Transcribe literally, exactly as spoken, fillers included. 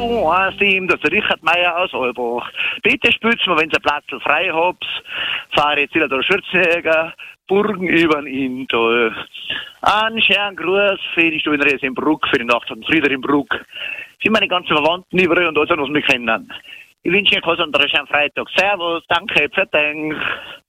eins sieben, das ist der Richard Meier aus Olbach. Bitte spürt's mir, wenn ihr Platz frei habt, fahre jetzt wieder durch Schürzenegger, Burgen über den Inntal. Einen schönen Gruß für die Stuhlreise in Bruck, für die Nacht von Frieder in Bruck, für meine ganzen Verwandten überall und alles, was mich kennen. Ich wünsche euch einen schönen Freitag. Servus, danke, für den.